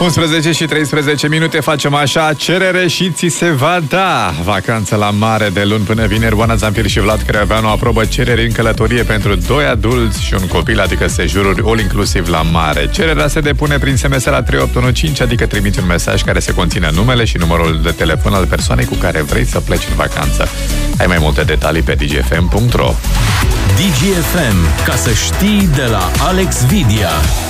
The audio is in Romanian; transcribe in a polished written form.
11 și 13 minute, facem așa, cerere și ți se va da. Vacanță la mare de luni până vineri. Oana Zamfir și Vlad Creaveanu aprobă cereri în călătorie pentru 2 adulți și un copil, adică sejururi all-inclusiv la mare. Cererea se depune prin SMS la 3815, adică trimiți un mesaj care se conține numele și numărul de telefon al persoanei cu care vrei să pleci în vacanță. Ai mai multe detalii pe dgfm.ro. DGFM, ca să știi, de la Alex Vidia.